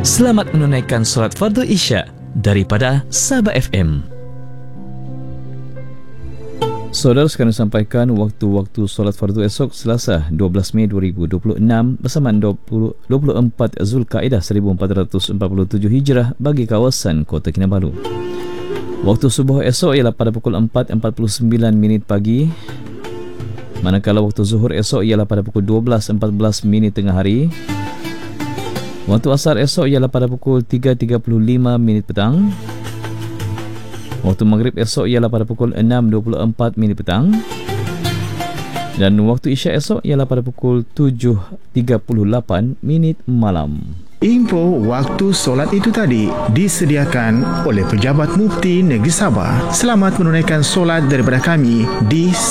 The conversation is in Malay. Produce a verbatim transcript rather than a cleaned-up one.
Selamat menunaikan solat fardu Isya daripada Sabah F M. Saudara sekalian, sampaikan waktu-waktu solat fardu esok Selasa dua belas Mei dua ribu dua puluh enam bersamaan dua puluh empat Zulkaidah seribu empat ratus empat puluh tujuh Hijrah bagi kawasan Kota Kinabalu. Waktu subuh esok ialah pada pukul empat empat puluh sembilan minit pagi, manakala waktu zuhur esok ialah pada pukul dua belas empat belas minit tengah hari. Waktu asar esok ialah pada pukul tiga tiga puluh lima minit petang. Waktu maghrib esok ialah pada pukul enam dua puluh empat minit petang. Dan waktu isyak esok ialah pada pukul tujuh tiga puluh lapan minit malam. Info waktu solat itu tadi disediakan oleh Pejabat Mufti Negeri Sabah. Selamat menunaikan solat daripada kami di